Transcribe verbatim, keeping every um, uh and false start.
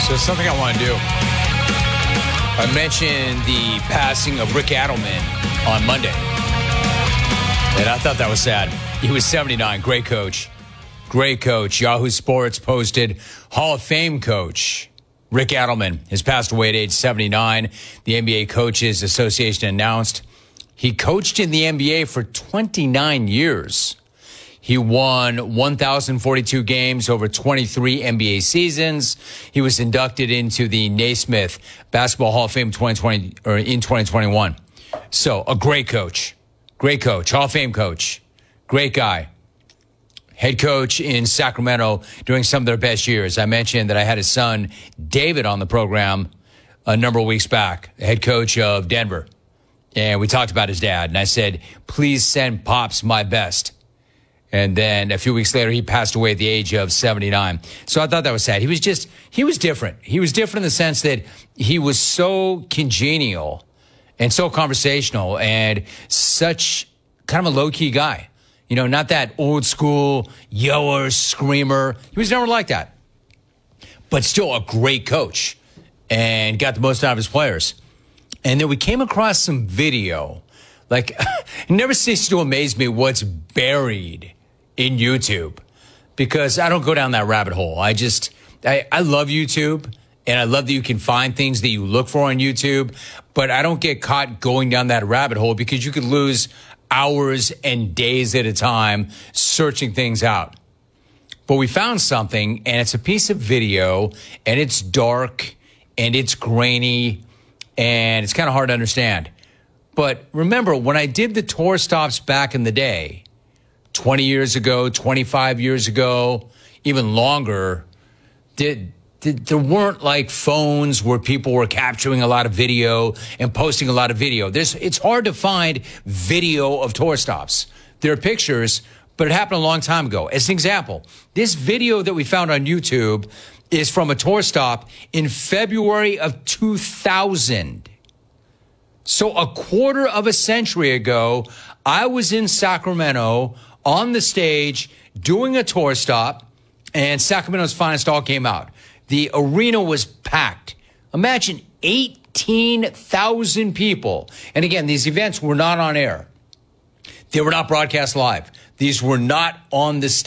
So something I want to do. I mentioned the passing of Rick Adelman on Monday. And I thought that was sad. He was seventy-nine. Great coach. Great coach. Yahoo Sports posted Hall of Fame coach Rick Adelman has passed away at age seventy-nine. The N B A Coaches Association announced he coached in the N B A for twenty-nine years. He won one thousand forty-two games over twenty-three N B A seasons. He was inducted into the Naismith Basketball Hall of Fame twenty twenty or in twenty twenty-one. So a great coach, great coach, Hall of Fame coach, great guy. Head coach in Sacramento during some of their best years. I mentioned that I had his son, David, on the program a number of weeks back, head coach of Denver. And we talked about his dad. And I said, please send Pops my best. And then a few weeks later, he passed away at the age of seventy-nine. So I thought that was sad. He was just, he was different. He was different in the sense that he was so congenial and so conversational and such kind of a low-key guy. You know, not that old school yoer, screamer. He was never like that. But still a great coach and got the most out of his players. And then we came across some video. Like, it never ceases to amaze me what's buried in YouTube, because I don't go down that rabbit hole. I just, I, I love YouTube, and I love that you can find things that you look for on YouTube, but I don't get caught going down that rabbit hole because you could lose hours and days at a time searching things out. But we found something, and it's a piece of video, and it's dark, and it's grainy, and it's kind of hard to understand. But remember, when I did the tour stops back in the day, twenty years ago, twenty-five years ago, even longer, did, did, there weren't like phones where people were capturing a lot of video and posting a lot of video. There's, it's hard to find video of tour stops. There are pictures, but it happened a long time ago. As an example, this video that we found on YouTube is from a tour stop in February of two thousand. So a quarter of a century ago, I was in Sacramento on the stage doing a tour stop, and Sacramento's Finest all came out. The arena was packed. Imagine eighteen thousand people. And again, these events were not on air. They were not broadcast live. These were not on the stage.